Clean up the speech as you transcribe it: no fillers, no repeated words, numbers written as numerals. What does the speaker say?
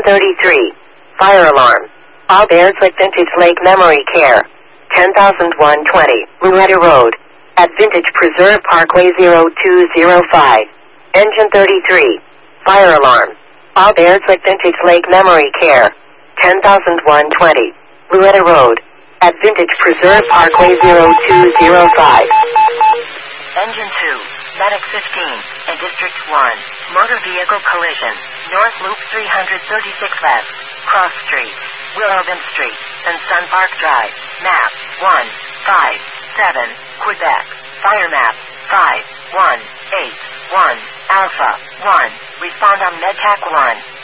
Engine 33. Fire alarm. All Bearslick Vintage Lake Memory Care. 10,120 Louetta Road. At Vintage Preserve Parkway 0205. Engine 33. Fire alarm. All Bearslick Vintage Lake Memory Care. 10,120 Louetta Road. At Vintage Preserve Parkway 0205. Engine 2, Medic 15, and District 1, motor vehicle collision, North Loop 336 West, Cross Street, Willowbin Street, and Sun Park Drive, map 157, Quebec, fire map 5181, Alpha 1, respond on MedTac 1.